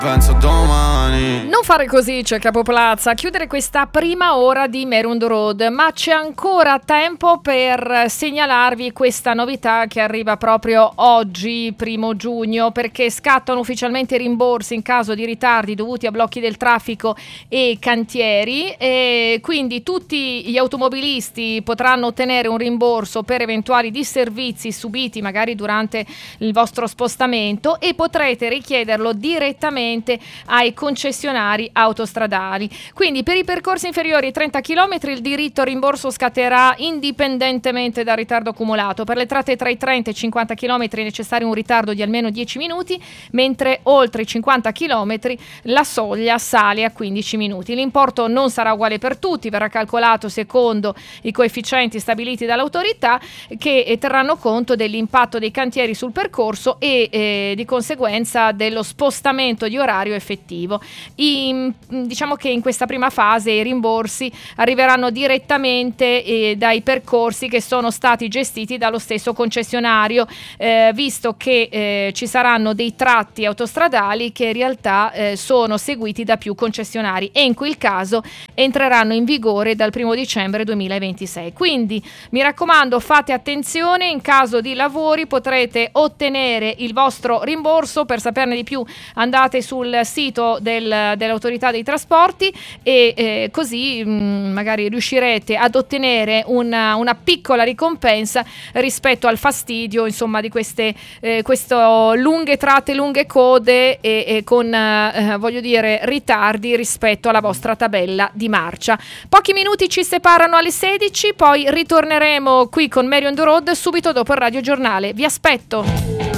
penso domani. Non fare così, c'è Capoplaza, chiudere questa prima ora di Mary on the Road, ma c'è ancora tempo per segnalarvi questa novità che arriva proprio oggi, 1 giugno, perché scattano ufficialmente i rimborsi in caso di ritardi dovuti a blocchi del traffico e cantieri, e quindi tutti gli automobilisti potranno ottenere un rimborso per eventuali disservizi subiti magari durante il vostro spostamento, e potrete richiederlo direttamente ai concessionari autostradali. Quindi per i percorsi inferiori ai 30 km il diritto al rimborso scatterà indipendentemente dal ritardo accumulato. Per le tratte tra i 30 e i 50 km è necessario un ritardo di almeno 10 minuti, mentre oltre i 50 km la soglia sale a 15 minuti. L'importo non sarà uguale per tutti, verrà calcolato secondo i coefficienti stabiliti dall'autorità, che terranno conto dell'impatto dei cantieri sul percorso e di conseguenza dello spostamento di orario effettivo. Diciamo che in questa prima fase i rimborsi arriveranno direttamente dai percorsi che sono stati gestiti dallo stesso concessionario, visto che ci saranno dei tratti autostradali che in realtà sono seguiti da più concessionari, e in quel caso entreranno in vigore dal 1 dicembre 2026. Quindi mi raccomando, fate attenzione, in caso di lavori potrete ottenere il vostro rimborso. Per saperne di più andate sul sito dell'autorità dei trasporti, e così magari riuscirete ad ottenere una piccola ricompensa rispetto al fastidio, insomma, di queste lunghe tratte, lunghe code e con voglio dire ritardi rispetto alla vostra tabella di marcia. Pochi minuti ci separano alle 16, poi ritorneremo qui con Mary on the Road subito dopo il radiogiornale. Vi aspetto.